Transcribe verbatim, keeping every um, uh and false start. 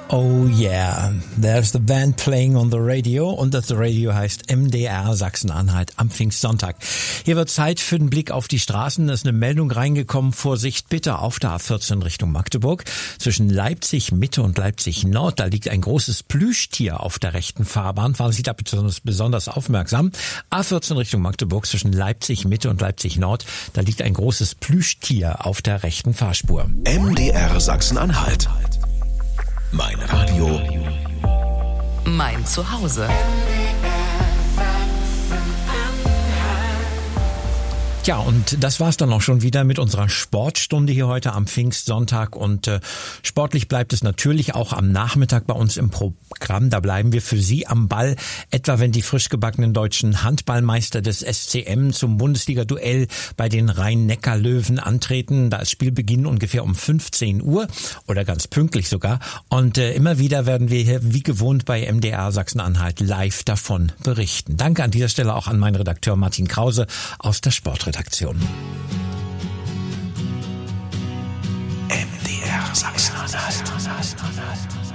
Oh yeah, there's the band playing on the radio und das Radio heißt M D R Sachsen-Anhalt am Pfingstsonntag. Hier wird Zeit für den Blick auf die Straßen. Da ist eine Meldung reingekommen. Vorsicht bitte auf der A vierzehn Richtung Magdeburg. Zwischen Leipzig Mitte und Leipzig Nord, da liegt ein großes Plüschtier auf der rechten Fahrbahn. Fahren Sie da besonders, besonders aufmerksam. A vierzehn Richtung Magdeburg zwischen Leipzig Mitte und Leipzig Nord, da liegt ein großes Plüschtier auf der rechten Fahrspur. M D R Sachsen-Anhalt. Mein Radio. Mein Zuhause. Ja, und das war's dann auch schon wieder mit unserer Sportstunde hier heute am Pfingstsonntag. Und äh, sportlich bleibt es natürlich auch am Nachmittag bei uns im Programm. Da bleiben wir für Sie am Ball, etwa wenn die frisch gebackenen deutschen Handballmeister des S C M zum Bundesliga-Duell bei den Rhein-Neckar-Löwen antreten. Da ist Spielbeginn ungefähr um fünfzehn Uhr oder ganz pünktlich sogar. Und äh, immer wieder werden wir hier wie gewohnt bei M D R Sachsen-Anhalt live davon berichten. Danke an dieser Stelle auch an meinen Redakteur Martin Krause aus der Sportredaktion. Redaktion. M D R Sachsen-Anhalt.